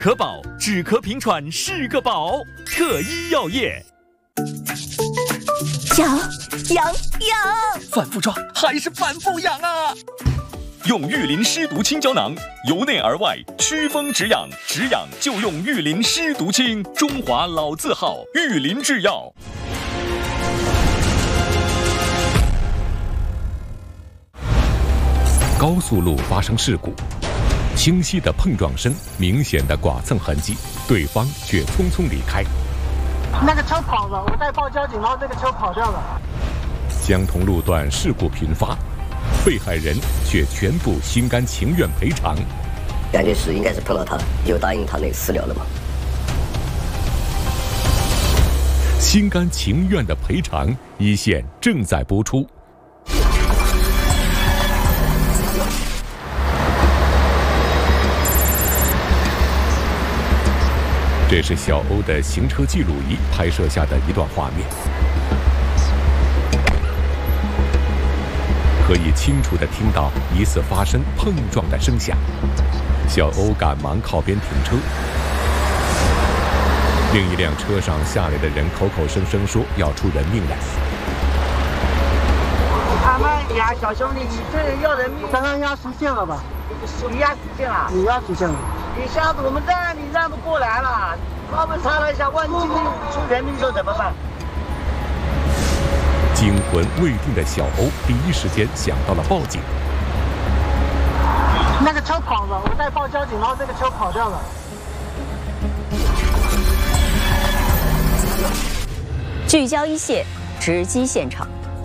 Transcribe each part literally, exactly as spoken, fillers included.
可保止咳平喘是个宝，特医药业。 痒痒痒， 反复抓还是反复痒啊！用玉林湿毒清胶囊，由内而外祛风止痒，止痒就用玉林湿毒清，中华老字号玉林制药。 高速路发生事故，清晰的碰撞声，明显的剐蹭痕迹，对方却匆匆离开。 那个车跑了，我在报交警，然后这个车跑掉了。 相同路段事故频发，被害人却全部心甘情愿赔偿。 感觉是应该是碰到他，有答应他那个私了的嘛。 心甘情愿的赔偿，一线正在播出。这是小欧的行车记录仪拍摄下的一段画面，可以清楚地听到疑似发生碰撞的声响。小欧赶忙靠边停车，另一辆车上下来的人口口声声说要出人命来。 他们呀，小兄弟，你这要人命，刚刚压实线了吧？你压实线了？你压实线了？你下次我们让你让不过来了，他们查了一下，万一今天出人命说怎么办？ 惊魂未定的小欧第一时间想到了报警。 那个车跑了，我在报交警，然后这个车跑掉了。 聚焦一线，直击现场。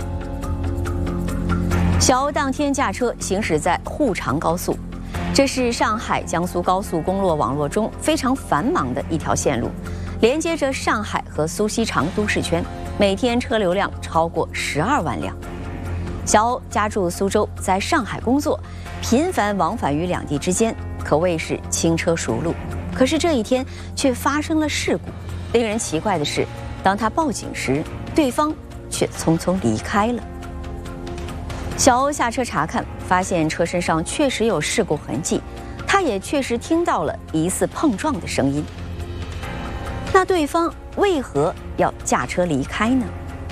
小欧当天驾车行驶在沪长高速。这是上海江苏高速公路网络中非常繁忙的一条线路，连接着上海和苏锡常都市圈，每天车流量超过十二万辆。小欧家住苏州，在上海工作，频繁往返于两地之间，可谓是轻车熟路。可是这一天却发生了事故。令人奇怪的是，当他报警时，对方却匆匆离开了。小欧下车查看，发现车身上确实有事故痕迹，他也确实听到了疑似碰撞的声音。那对方为何要驾车离开呢？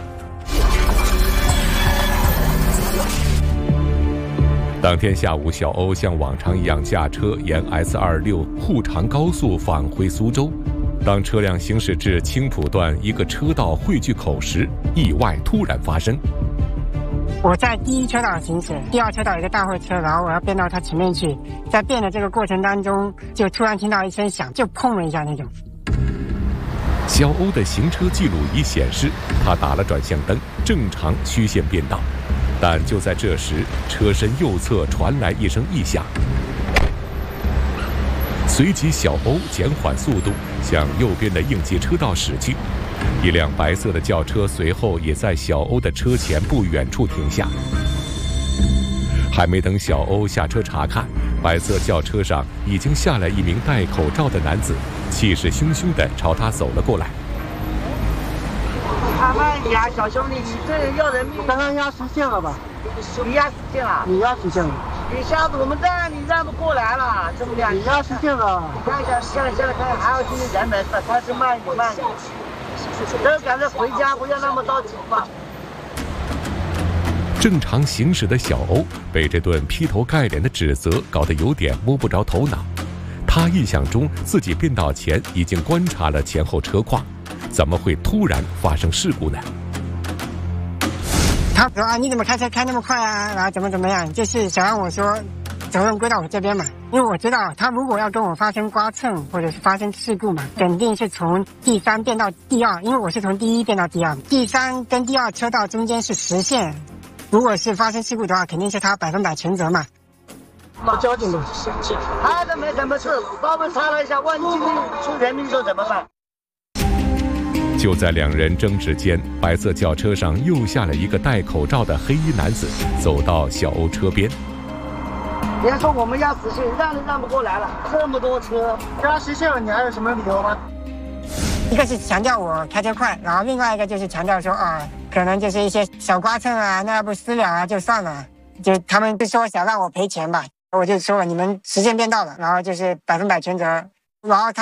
当天下午，小欧像往常一样驾车沿 S 二六沪长高速返回苏州。当车辆行驶至青浦段一个车道汇聚口时，意外突然发生。 我在第一车道行驶，第二车道有一个大货车，然后我要变到它前面去，在变的这个过程当中，就突然听到一声响，就碰了一下那种。 小欧的行车记录仪显示，他打了转向灯，正常虚线变道，但就在这时，车身右侧传来一声异响，随即小欧减缓速度，向右边的应急车道驶去。一辆白色的轿车随后也在小欧的车前不远处停下。还没等小欧下车查看，白色轿车上已经下来一名戴口罩的男子，气势汹汹地朝他走了过来。 他们呀，小兄弟，你这要人命，刚刚压实线了吧？你压实线了？你压实线了？你下次我们让你让不过来了，怎么样？你压实线了？你看一下，下来下来看看，还有今天人没事，开始慢一点慢一点。都赶着回家，不要那么着急嘛。 正常行驶的小欧被这顿劈头盖脸的指责搞得有点摸不着头脑。他印象中自己变道前已经观察了前后车况，怎么会突然发生事故呢？ 他说啊，你怎么开车开那么快啊？然后怎么怎么样，就是想让我说责任归到我这边嘛。因为我知道他如果要跟我发生刮蹭或者是发生事故嘛，肯定是从第三变到第二，因为我是从第一变到第二，第三跟第二车道中间是实线，如果是发生事故的话，肯定是他百分百全责嘛。到交警的，他都没什么事，帮我们查了一下，万一今天出人命说怎么办？ 就在两人争执间，白色轿车上又下了一个戴口罩的黑衣男子，走到小欧车边。 别说我们压实线，让都让不过来了，这么多车压实线了，你还有什么理由吗？一个是强调我开车快，然后另外一个就是强调说啊，可能就是一些小刮蹭啊，那要不私了啊就算了，就他们就说想让我赔钱吧，我就说你们时间变到了，然后就是百分百全责，然后他。